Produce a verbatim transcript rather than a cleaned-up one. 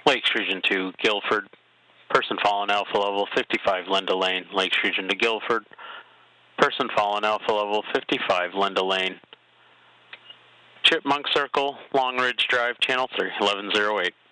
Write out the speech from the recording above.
Lakes Region two, Guilford. Person fallen Alpha Level fifty-five, Linda Lane. Lakes Region to Guilford. Person fallen Alpha Level fifty-five, Linda Lane. Chipmunk Circle, Long Ridge Drive, Channel three, eleven oh eight.